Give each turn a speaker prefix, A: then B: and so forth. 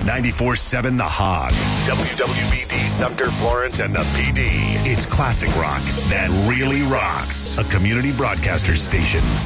A: 94.7 The Hog. WWBD Sumter, Florence, and the PD. It's classic rock that really rocks. A community broadcaster station.